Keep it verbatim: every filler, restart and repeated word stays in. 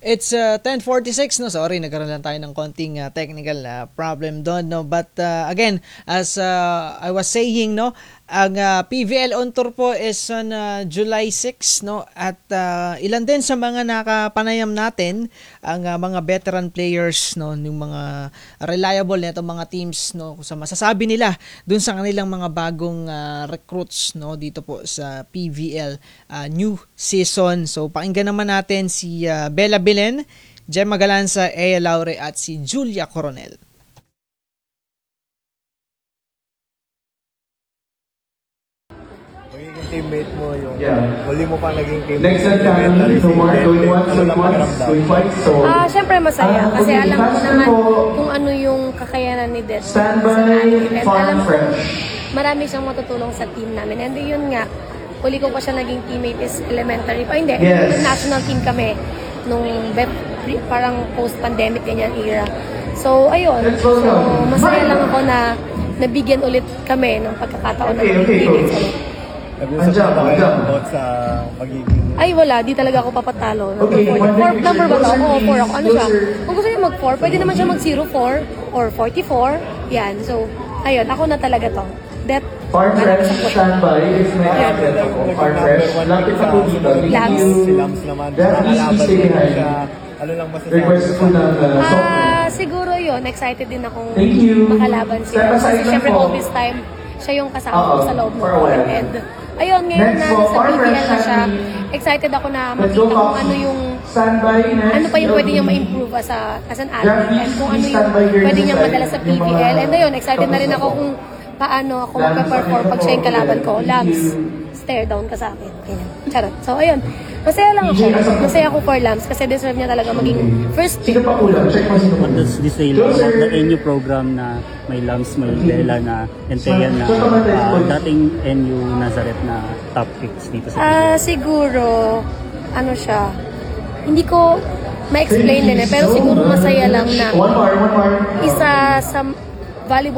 It's uh, ten forty-six, no? Sorry, nagkaroon lang tayo ng konting uh, technical uh, problem doon, no? But uh, again, as uh, I was saying, no, ang uh, P V L on tour po is on uh, July sixth, no? At uh, ilan din sa mga nakapanayam natin ang uh, mga veteran players, no, yung mga reliable nito mga teams, no, sa masasabi nila dun sa kanilang mga bagong uh, recruits, no, dito po sa P V L uh, new season. So pakinggan naman natin si uh, Bella Belen, Gemma Galanza, Ea Laure at si Julia Coronel. Magiging teammate mo yung Yeah. huli mo pa naging teammate. Next at Kami, so Mark going once, going once, going twice, so... Ah, syempre masaya Ah, kasi okay, alam ko fast naman po. kung ano yung kakayanan ni Des. Standby, At farm alam ko fresh. marami siyang matutulong sa team namin. And yun nga, huli ko pa siya naging teammate is elementary pa. Hindi, Yes. national team kami nung bet- parang post-pandemic ganyan era. So, ayun. Let's go So, now. masaya lang ako na nabigyan ulit kami ng pagkakataon na Okay, maging okay, teammates go. ulit. Nag-usap Andiyan, na ba kayo andiyan. about sa magiging... Ay, wala. Di talaga ako papatalo. Number Okay, four. one Four, minute, number ba to? closer, Oo, four ako. Ano siya? closer. Kung gusto niya mag-four, pwede naman siya mag-zero four or forty-four. Yan. So, ayun. Ako na talaga to. That, Farm ano, fresh, sa puso. standby, is my Kaya captain nag- ako. nag- Farm number fresh, one lapit pick ako sa- dito. Thank Lams. you. Si Lams naman. That is nakalaban stay mo behind. siya. Ano lang masasabi Request mo ko sa- ng uh, soft Ah, siguro yun. Excited din akong Thank you. makalaban siya. Step aside Kasi lang syempre po. all this time, siya yung kasama ko Oo, sa loob ng for a while. And ayun, ngayon Next na po, sa Farm P V L na Fresh siya, Academy. excited ako na Let's makita go, kung Fox. ano yung Standby, next. ano pa yung pwede niyang L P. ma-improve as, a, as an Yeah, athlete please, and kung ano please yung stand by here pwede this niyang side. madala sa P V Yung mga L. And ayun, excited na rin ako tapos kung paano ako Lams, magpe-perform pag siya yung kalaban ko. Thank Lams, you. stare down ka sa akin. Ganyan. Charot. So ayun, masaya lang ako. Masaya ako for Lams kasi deserve niya talaga maging first pick. Sino pa kulang? Check mo sino pa. What does this say about the N U program na may Lams, may Bella na Entean na uh, dating N U Nazareth na top picks dito sa Ah, siguro, ano siya, hindi ko ma-explain din eh, pero siguro masaya lang na One more, one more. isa sa volleyball